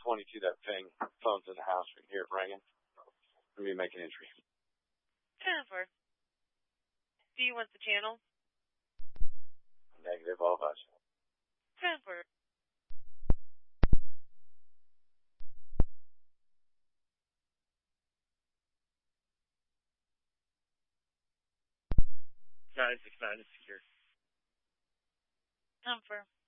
22, that ping. Phone's in the house. We can hear it ringing. Let me make an entry. 10-4. Do you want the channel? Negative, all of us. 10-4. Nine 6 9 is secure. 10-4.